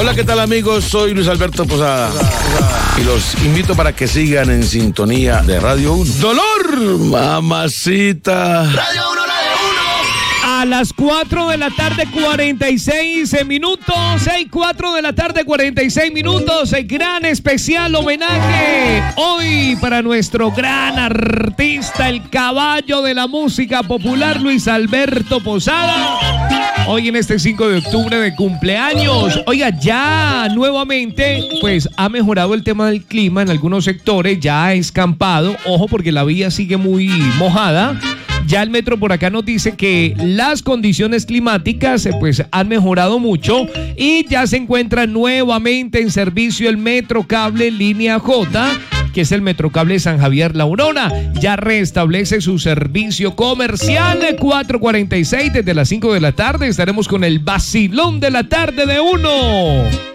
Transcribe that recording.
Hola, ¿qué tal, amigos? Soy Luis Alberto Posada y los invito para que sigan en sintonía de Radio 1. ¡Dolor, mamacita! Radio 1, A las 4 de la tarde, 46 minutos. 4 de la tarde, 46 minutos. El gran especial homenaje hoy para nuestro gran artista, el caballo de la música popular, Luis Alberto Posada. Hoy en este 5 de octubre de cumpleaños. Oiga, ya nuevamente, pues ha mejorado el tema del clima en algunos sectores. Ya ha escampado. Ojo, porque la vía sigue muy mojada. Ya el metro por acá nos dice que las condiciones climáticas pues han mejorado mucho y ya se encuentra nuevamente en servicio el Metrocable Línea J, que es el Metrocable San Javier La Aurora. Ya restablece su servicio comercial de 4:46 desde las 5 de la tarde. Estaremos con el vacilón de la tarde de 1.